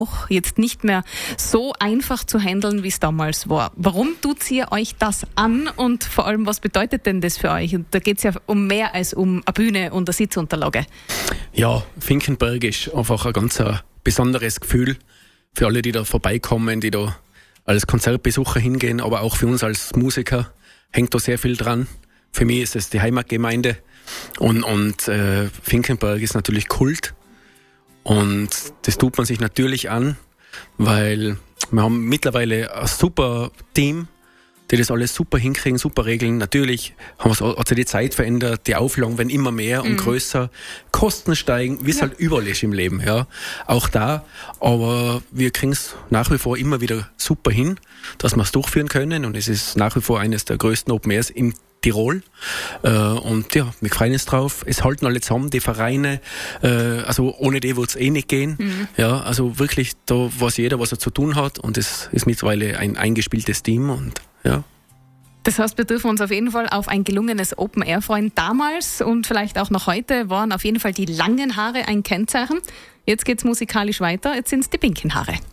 auch jetzt nicht mehr so einfach zu handeln, wie es damals war. Warum tut ihr euch das an und vor allem, was bedeutet denn das für euch? Und da geht es ja um mehr als um eine Bühne und eine Sitzunterlage. Ja, Finkenberg ist einfach ein ganz besonderes Gefühl für alle, die da vorbeikommen, die da als Konzertbesucher hingehen, aber auch für uns als Musiker hängt da sehr viel dran. Für mich ist es die Heimatgemeinde und Finkenberg ist natürlich Kult. Und das tut man sich natürlich an, weil wir haben mittlerweile ein super Team, die das alles super hinkriegen, super regeln. Natürlich hat sich die Zeit verändert, die Auflagen werden immer mehr und größer, Kosten steigen, wie es halt überall ist im Leben, ja. Auch da, aber wir kriegen es nach wie vor immer wieder super hin, dass wir es durchführen können und es ist nach wie vor eines der größten Open Airs in Tirol. Und ja, wir freuen uns drauf. Es halten alle zusammen, die Vereine. Also ohne die wird es eh nicht gehen. Ja, also wirklich, da weiß jeder, was er zu tun hat. Und es ist mittlerweile ein eingespieltes Team. Und ja. Das heißt, wir dürfen uns auf jeden Fall auf ein gelungenes Open Air freuen. Damals und vielleicht auch noch heute waren auf jeden Fall die langen Haare ein Kennzeichen. Jetzt geht's musikalisch weiter. Jetzt sind's die pinken Haare.